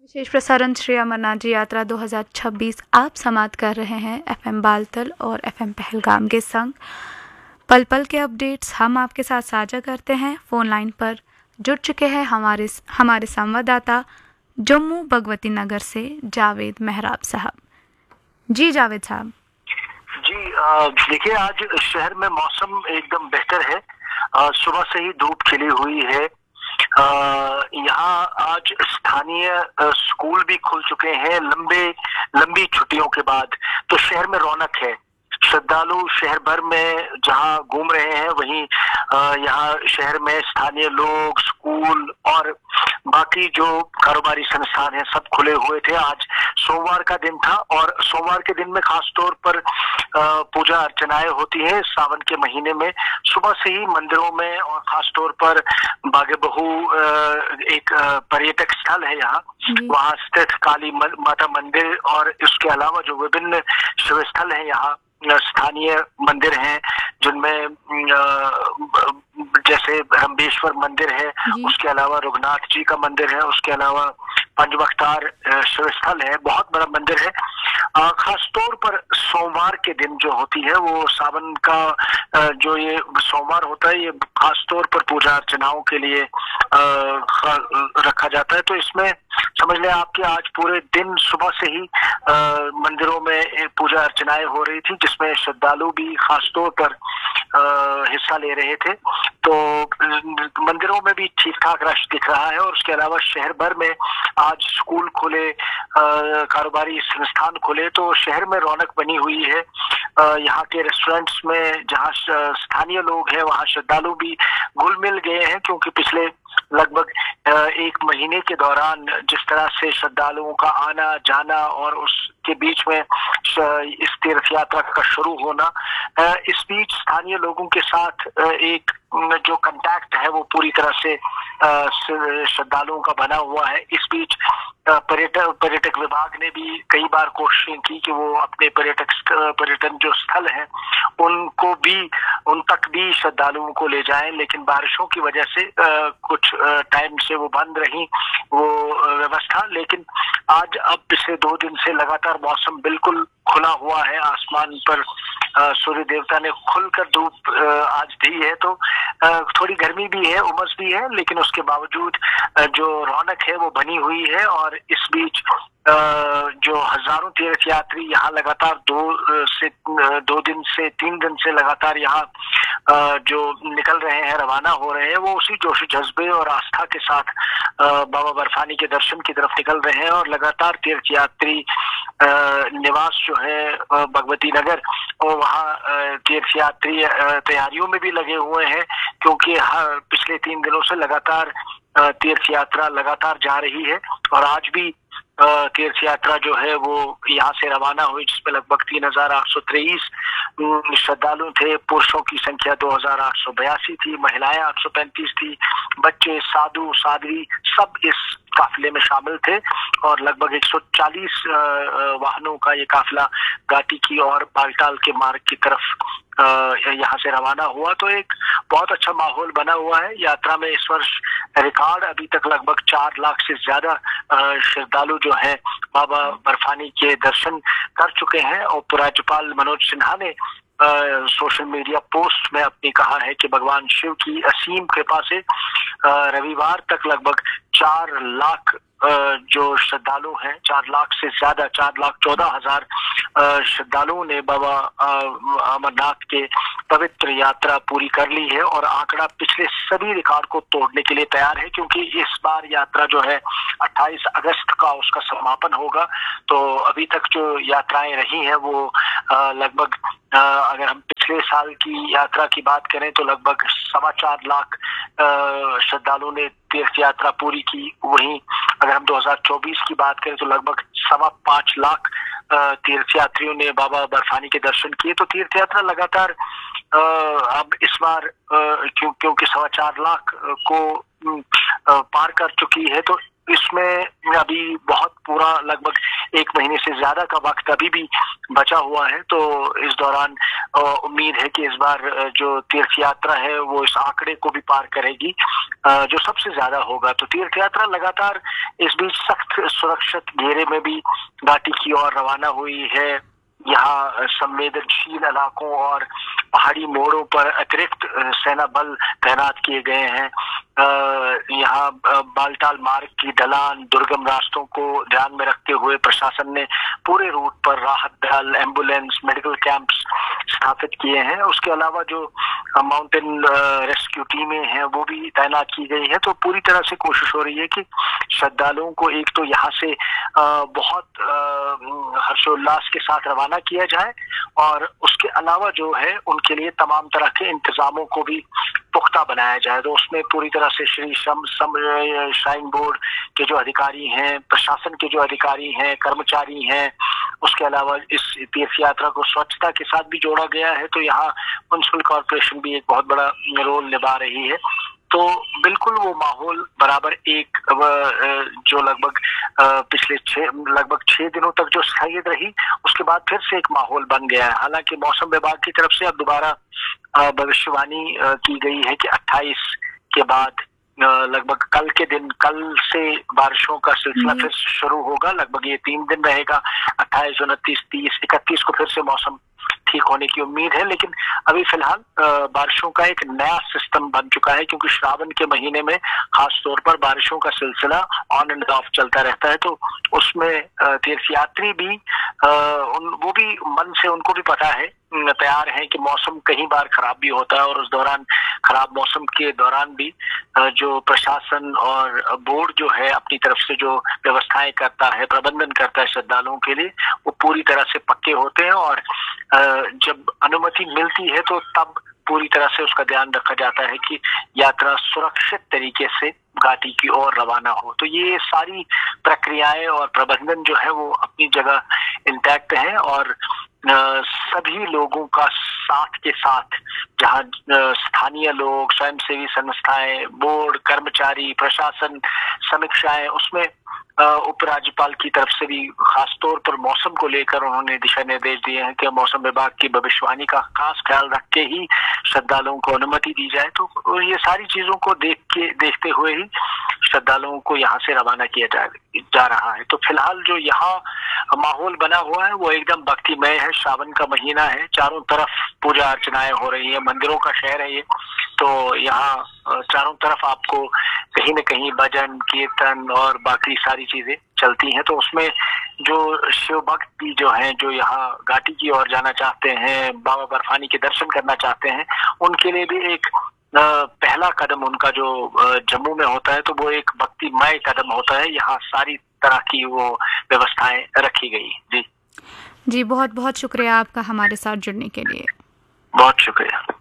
विशेष प्रसारण श्री अमरनाथ जी यात्रा 2026 आप समाप्त कर रहे हैं एफएम बालतल और एफएम पहलगाम के संग। पल पल के अपडेट्स हम आपके साथ साझा करते हैं। फोन लाइन पर जुड़ चुके हैं हमारे संवाददाता जम्मू भगवती नगर से जावेद मेहराब साहब। जी जावेद साहब। जी देखिए, आज शहर में मौसम एकदम बेहतर है। सुबह से ही धूप खिली हुई है। यहाँ आज स्थानीय स्कूल भी खुल चुके हैं लंबी छुट्टियों के बाद, तो शहर में रौनक है। श्रद्धालु शहर भर में जहाँ घूम रहे हैं, वहीं यहाँ शहर में स्थानीय लोग, स्कूल और बाकी जो कारोबारी संस्थान हैं सब खुले हुए थे। आज सोमवार का दिन था और सोमवार के दिन में खास तौर पर पूजा अर्चनाएं होती है। सावन के महीने में सुबह से ही मंदिरों में और खास तौर पर बागे बहू एक पर्यटक स्थल है यहाँ, वहाँ स्थित काली माता मंदिर और इसके अलावा जो विभिन्न शिव स्थल है यहाँ, स्थानीय मंदिर हैं जिनमें जैसे रंभेश्वर मंदिर है, उसके अलावा रघुनाथ जी का मंदिर है, उसके अलावा पंचवक्तार शिव स्थल है, बहुत बड़ा मंदिर है। खास तौर पर सोमवार के दिन जो होती है वो सावन का जो ये सोमवार होता है, ये खास तौर पर पूजा अर्चनाओं के लिए रखा जाता है। तो इसमें समझ लें आपके आज पूरे दिन सुबह से ही मंदिरों में पूजा अर्चनाएं हो रही थी, जिसमें श्रद्धालु भी खास तौर पर हिस्सा ले रहे थे। तो मंदिरों में भी ठीक ठाक रश दिख रहा है और उसके अलावा शहर भर में आज स्कूल खुले, कारोबारी संस्थान खुले, तो शहर में रौनक बनी हुई है। यहाँ के रेस्टोरेंट्स में जहाँ स्थानीय लोग हैं वहाँ श्रद्धालु भी घुल मिल गए हैं, क्योंकि पिछले लगभग एक महीने के दौरान जिस तरह से श्रद्धालुओं का आना जाना और उसके बीच में इस तीर्थ यात्रा का शुरू होना, इस बीच स्थानीय लोगों के साथ एक जो कांटेक्ट है वो पूरी तरह से श्रद्धालुओं का बना हुआ है। इस बीच पर्यटक विभाग ने भी कई बार कोशिशें की कि वो अपने पर्यटन जो स्थल हैं उन तक भी श्रद्धालुओं को ले जाएं, लेकिन बारिशों की वजह से कुछ टाइम से वो बंद रही वो व्यवस्था। लेकिन आज अब पिछले 2 दिन से लगातार मौसम बिल्कुल खुला हुआ है। आसमान पर सूर्य देवता ने खुलकर धूप आज दी है, तो थोड़ी गर्मी भी है, उमस भी है, लेकिन उसके बावजूद जो रौनक है वो बनी हुई है। और इस बीच जो हजारों तीर्थ यात्री यहाँ लगातार 2 दिन से 3 दिन से लगातार यहाँ जो निकल रहे हैं, रवाना हो रहे हैं, वो उसी जोश जज्बे और आस्था के साथ बाबा बर्फानी के दर्शन की तरफ निकल रहे हैं। और लगातार तीर्थ यात्री निवास जो है भगवती नगर, और वहाँ तीर्थ यात्री तैयारियों में भी लगे हुए हैं, क्योंकि पिछले 3 दिनों से लगातार तीर्थ यात्रा लगातार जा रही है। और आज भी तीर्थ यात्रा जो है वो यहाँ से रवाना हुई, जिसमें लगभग 3823 श्रद्धालु थे। पुरुषों की संख्या 2882 थी, महिलाएं 835 थी, बच्चे, साधु साध्वी सब इस काफिले में शामिल थे। और लगभग 140 वाहनों का ये काफिला घाटी की और बालटाल के मार्ग की तरफ यहाँ से रवाना हुआ। तो एक बहुत अच्छा माहौल बना हुआ है। यात्रा में इस वर्ष रिकॉर्ड अभी तक लगभग 4 लाख से ज्यादा श्रद्धालु जो है बाबा बर्फानी के दर्शन कर चुके हैं। और उपराज्यपाल मनोज सिन्हा ने सोशल मीडिया पोस्ट में अपनी कहा है कि भगवान शिव की असीम कृपा से रविवार तक लगभग 4 लाख जो श्रद्धालु हैं, 4 लाख से ज्यादा 4,14,000 श्रद्धालुओं ने बाबा अमरनाथ के पवित्र यात्रा पूरी कर ली है। और आंकड़ा पिछले सभी रिकॉर्ड को तोड़ने के लिए तैयार है, क्योंकि इस बार यात्रा जो है 28 अगस्त का उसका समापन होगा। तो अभी तक जो यात्राएं रही हैं वो लगभग अगर हम पिछले साल की यात्रा की बात करें तो लगभग 4.25 लाख श्रद्धालुओं ने तीर्थ यात्रा पूरी की। वहीं अगर हम 2024 की बात करें तो लगभग 5.25 लाख तीर्थ यात्रियों ने बाबा बर्फानी के दर्शन किए। तो तीर्थ यात्रा लगातार अब इस बार क्योंकि 4.25 लाख को पार कर चुकी है, तो इसमें अभी बहुत पूरा लगभग 1 महीने से ज्यादा का वक्त अभी भी बचा हुआ है। तो इस दौरान उम्मीद है कि इस बार जो तीर्थ यात्रा है वो इस आंकड़े को भी पार करेगी जो सबसे ज्यादा होगा। तो तीर्थ यात्रा लगातार इस बीच सख्त सुरक्षित घेरे में भी घाटी की ओर रवाना हुई है। यहाँ संवेदनशील इलाकों और पहाड़ी मोड़ों पर अतिरिक्त सेना बल तैनात किए गए हैं। यहाँ बालटाल मार्ग की ढलान, दुर्गम रास्तों को ध्यान में रखते हुए प्रशासन ने पूरे रूट पर राहत दल, एम्बुलेंस, मेडिकल कैंप्स स्थापित किए हैं। उसके अलावा जो माउंटेन रेस्क्यू टीमें हैं वो भी तैनात की गई है। तो पूरी तरह से कोशिश हो रही है कि श्रद्धालुओं को एक तो यहाँ से बहुत हर्षोल्लास के साथ रवाना किया जाए और उसके अलावा जो है उनके लिए तमाम तरह के इंतजामों को भी पुख्ता बनाया जाए। तो उसमें पूरी तरह से श्री श्राइन बोर्ड के जो अधिकारी हैं, प्रशासन के जो अधिकारी हैं, कर्मचारी हैं, उसके अलावा इस तीर्थ यात्रा को स्वच्छता के साथ भी जोड़ा गया है। तो यहाँ म्युनिसिपल कॉर्पोरेशन भी एक बहुत बड़ा रोल निभा रही है। तो बिल्कुल वो माहौल बराबर एक जो लगभग पिछले लगभग 6 दिनों तक जो स्थगित रही, उसके बाद फिर से एक माहौल बन गया है। हालांकि मौसम विभाग की तरफ से अब दोबारा भविष्यवाणी की गई है कि 28 के बाद लगभग कल के दिन, कल से बारिशों का सिलसिला फिर शुरू होगा। लगभग ये 3 दिन रहेगा, 28, 29, 30, 31 को फिर से मौसम ठीक होने की उम्मीद है। लेकिन अभी फिलहाल बारिशों का एक नया सिस्टम बन चुका है, क्योंकि श्रावण के महीने में खास तौर पर बारिशों का सिलसिला ऑन एंड ऑफ चलता रहता है। तो उसमें तीर्थयात्री भी वो भी मन से, उनको भी पता है, तैयार है कि मौसम कहीं बार खराब भी होता है और उस दौरान, खराब मौसम के दौरान भी जो प्रशासन और बोर्ड जो है अपनी तरफ से जो व्यवस्थाएं करता है, प्रबंधन करता है श्रद्धालुओं के लिए, वो पूरी तरह से पक्के होते हैं। और जब अनुमति मिलती है तो तब पूरी तरह से उसका ध्यान रखा जाता है कि यात्रा सुरक्षित तरीके से घाटी की ओर रवाना हो। तो ये सारी प्रक्रियाएं और प्रबंधन जो है वो अपनी जगह इंटैक्ट है और सभी लोगों का साथ के साथ, जहाँ स्थानीय लोग, स्वयंसेवी संस्थाएं, बोर्ड, कर्मचारी, प्रशासन, समीक्षाएं, उसमें उपराज्यपाल की तरफ से भी खास तौर पर मौसम को लेकर उन्होंने दिशा निर्देश दिए हैं कि मौसम विभाग की भविष्यवाणी का खास ख्याल रख के ही श्रद्धालुओं को अनुमति दी जाए। तो ये सारी चीजों को देखते हुए ही श्रद्धालुओं को यहाँ से रवाना किया जा रहा है। तो फिलहाल जो यहाँ माहौल बना हुआ है वो एकदम भक्तिमय है। श्रावण का महीना है, चारों तरफ पूजा अर्चनाएं हो रही है, मंदिरों का शहर है ये। तो यहाँ चारों तरफ आपको कहीं न कहीं भजन, कीर्तन और बाकी सारी चीजें चलती हैं। तो उसमें जो शिव भक्त भी जो हैं, जो यहाँ घाटी की ओर जाना चाहते हैं, बाबा बर्फानी के दर्शन करना चाहते हैं, उनके लिए भी एक पहला कदम उनका जो जम्मू में होता है, तो वो एक भक्तिमय कदम होता है। यहाँ सारी तरह की वो व्यवस्थाएं रखी गई। जी जी, बहुत बहुत शुक्रिया आपका हमारे साथ जुड़ने के लिए। बहुत शुक्रिया।